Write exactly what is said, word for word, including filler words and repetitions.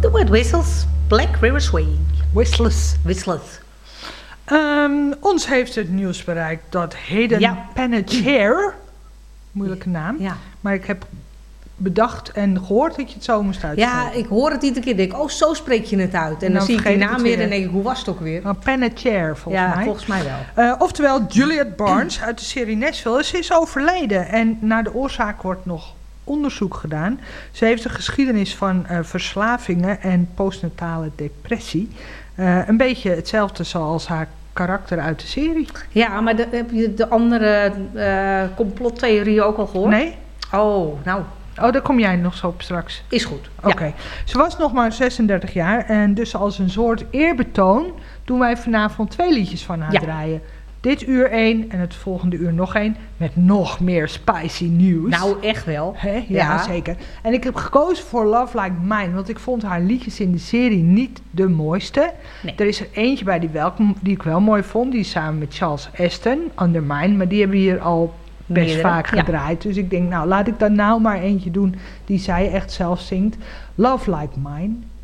The Wet Whistles, Black River Swing. Whistles. Whistles. Um, ons heeft het nieuws bereikt dat Hayden Ja. Panettiere, moeilijke naam, Ja. maar ik heb bedacht en gehoord dat je het zo moest uitspreken. Ja, ik hoor het iedere keer en denk, oh, zo spreek je het uit. En dan, dan zie ik die vergeet ik naam het weer weer. en denk ik, hoe was het ook weer? Nou, Panettiere volgens ja, mij. volgens mij wel. Uh, oftewel Juliette Barnes uit de serie Nashville. Ze is overleden en naar de oorzaak wordt nog onderzoek gedaan. Ze heeft een geschiedenis van uh, verslavingen en postnatale depressie. Uh, een beetje hetzelfde zoals haar karakter uit de serie. Ja, maar de, heb je de andere uh, complottheorieën ook al gehoord? Nee? Oh, nou, Oh, daar kom jij nog zo op straks. is goed. Oké. Ja. Ze was nog maar zesendertig jaar en dus als een soort eerbetoon doen wij vanavond twee liedjes van haar Ja. draaien. Dit uur één en het volgende uur nog één met nog meer spicy nieuws. Nou, echt wel. Hè? Ja, Ja. zeker. En ik heb gekozen voor Love Like Mine, want ik vond haar liedjes in de serie niet de mooiste. Nee. Er is er eentje bij die, wel, die ik wel mooi vond, die is samen met Charles Aston, Undermine, maar die hebben we hier al best Meerdere, vaak ja. gedraaid. Dus ik denk, nou, laat ik dan nou maar eentje doen die zij echt zelf zingt. Love Like Mine.